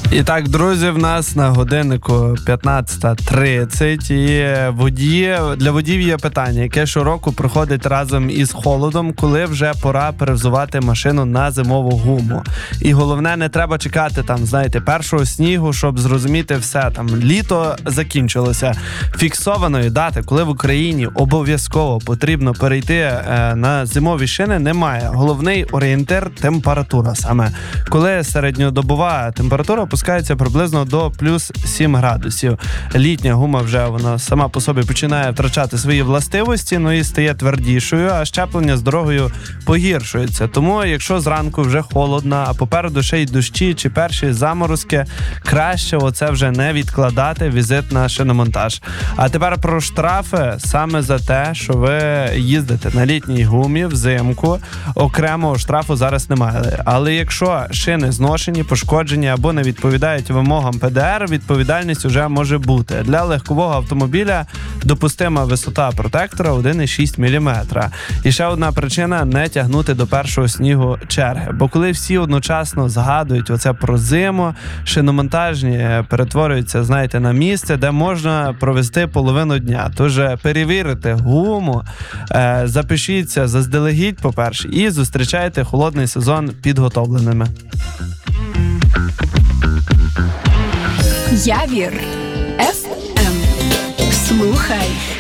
І так, друзі, в нас на годиннику 15:30, і для водіїв є питання, яке щороку приходить разом із холодом, коли вже пора перевзувати машину на зимову гуму. І головне, не треба чекати першого снігу, щоб зрозуміти все. Літо закінчилося. Фіксованої дати, коли в Україні обов'язково потрібно перейти на зимові шини, немає. Головний орієнтир – температура саме. Коли середньодобова температура опускається приблизно до плюс 7 градусів. Літня гума вже вона сама по собі починає втрачати свої властивості, і стає твердішою, а щеплення з дорогою погіршується. Тому, якщо зранку вже холодно, а попереду ще й дощі чи перші заморозки, краще оце вже не відкладати візит на шиномонтаж. А тепер про штрафи саме за те, що ви їздите на літній гумі взимку. Окремого штрафу зараз немає. Але якщо шини зношені, пошкоджені або не відповідають вимогам ПДР, відповідальність вже може бути. Для легкового автомобіля допустима висота протектора 1,6 мм. І ще одна причина – не тягнути до першого снігу черги. Бо коли всі одночасно згадують оце про зиму, шиномонтажні перетворюються, на місце, де можна провести половину дня. Тож перевірити гуму, запишіться заздалегідь, по-перше, і зустрічайте холодний сезон підготовленими. Явір FM. Слухай